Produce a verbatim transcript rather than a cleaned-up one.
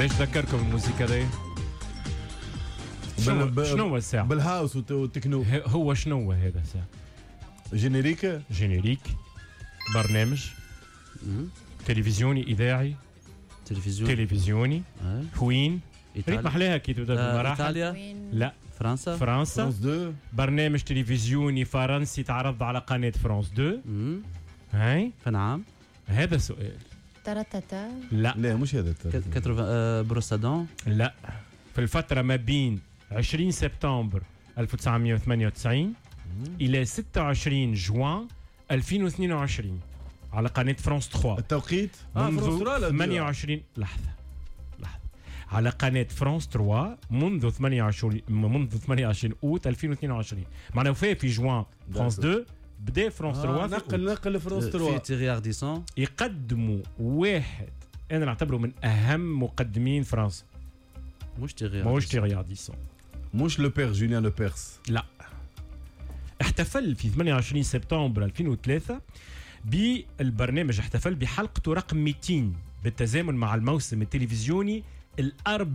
باش ذكركم الموسيقى هذه شنو بال... شنو هو الساعة بالهاوس والتكنو. هو شنو هو هذا الساعة جينيريك جينيريك برنامج تلفزيوني إذاعي تلفزيون تلفزيوني آه. كوين ريت إيطاليا محلاها كي تبدا آه، بالمراحل إيطاليا لا فرنسا فرنسا فرانس دو برنامج تلفزيوني فرنسي تعرض على قناة فرانس دو مم. هاي فين عام هذا سؤال ترتتا لا لا مش هذا ثمانين آه، بروسادون لا في الفترة ما بين عشرين سبتمبر ألف وتسعمائة وثمانية وتسعين إلى ستة وعشرين جوان ألفين واثنين وعشرين على قناة فرانس ثلاثة التوقيت آه منذ ثمانية وعشرين لحظة لحظة على قناة فرانس ثلاثة منذ ثمانية وعشرين منذ ثمانية وعشرين أوت ألفين واثنين وعشرين معناه وفاة في جوان فرانس اثنين بدا فرانس ثلاثة نقل نقل فرانس في ثلاثة تيغي ارديسون يقدموا واحد أنا نعتبره من أهم مقدمين فرنسا مش تيغي ماهوش تيغي ارديسون مش لو بير جوليان لو بيرس لا احتفل في ثمانية وعشرين سبتمبر ألفين وثلاثة بالبرنامج احتفل بحلقته رقم مئتين بالتزامن مع الموسم التلفزيوني الأربعين